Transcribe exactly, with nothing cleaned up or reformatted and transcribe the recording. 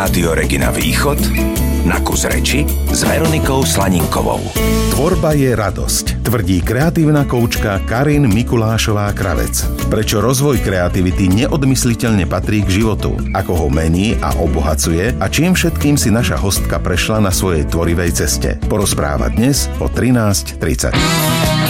Rádio Regina Východ na kus reči s Veronikou Slaninkovou. Tvorba je radosť, tvrdí kreatívna koučka Karin Mikulášová-Kravec. Prečo rozvoj kreativity neodmysliteľne patrí k životu, ako ho mení a obohacuje a čím všetkým si naša hostka prešla na svojej tvorivej ceste. Porozpráva dnes o trinásť tridsať.